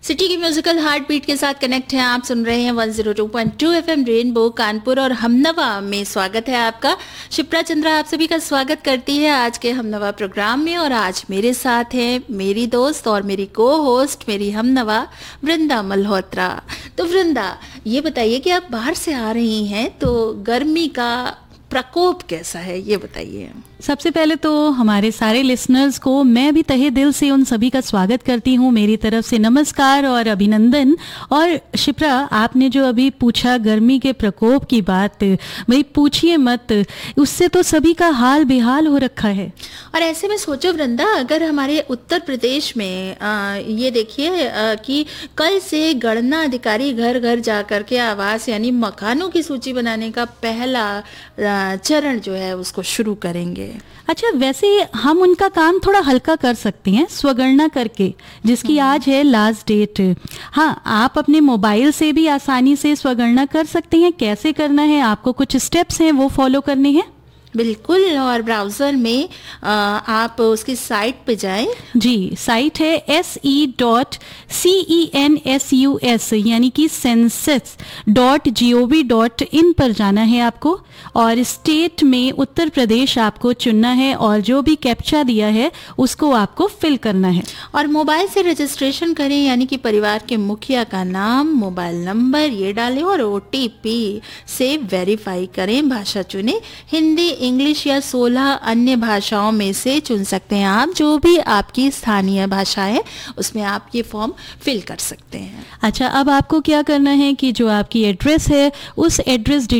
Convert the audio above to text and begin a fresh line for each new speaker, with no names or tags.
City की musical heart beat के साथ कनेक्ट हैं। आप सुन रहे हैं 102.2 एफएम रेनबो कानपुर और हमनवा में। स्वागत है आपका। शिप्रा चंद्रा आप सभी का स्वागत करती है आज के हमनवा प्रोग्राम में। और आज मेरे साथ हैं मेरी दोस्त और मेरी को होस्ट, मेरी हमनवा वृंदा मल्होत्रा। तो वृंदा, ये बताइए कि आप बाहर से आ रही हैं तो गर्मी का प्रकोप कैसा है, ये बताइए।
सबसे पहले तो हमारे सारे लिसनर्स को मैं भी तहे दिल से उन सभी का स्वागत करती हूँ। मेरी तरफ से नमस्कार और अभिनंदन। और शिप्रा, आपने जो अभी पूछा गर्मी के प्रकोप की बात, भाई पूछिए मत, उससे तो सभी का हाल बेहाल हो रखा है।
और ऐसे में सोचो वृंदा, अगर हमारे उत्तर प्रदेश में ये देखिए कि कल से गणना अधिकारी घर घर जा करके आवास यानी मकानों की सूची बनाने का पहला चरण जो है उसको शुरू करेंगे।
अच्छा, वैसे हम उनका काम थोड़ा हल्का कर सकते हैं स्वगणना करके, जिसकी आज है लास्ट डेट। हाँ, आप अपने मोबाइल से भी आसानी से स्वगणना कर सकते हैं। कैसे करना है, आपको कुछ स्टेप्स हैं वो फॉलो करने हैं।
बिल्कुल, और ब्राउज़र में आप उसकी साइट पे जाएं।
जी, साइट है se.census यानी कि census.gov.in पर जाना है आपको। और स्टेट में उत्तर प्रदेश आपको चुनना है और जो भी कैप्चा दिया है उसको आपको फिल करना है।
और मोबाइल से रजिस्ट्रेशन करें, यानी कि परिवार के मुखिया का नाम, मोबाइल नंबर ये डालें और OTP से वेरीफाई करें। भाषा चुनें, हिंदी, इंग्लिश या 16 अन्य भाषाओं में से चुन सकते हैं आप। जो भी आपकी स्थानीय भाषा है उसमें आप ये फॉर्म फिल कर सकते हैं।
अच्छा, अब आपको क्या करना है कि जो आपकी एड्रेस है उस एड्रेस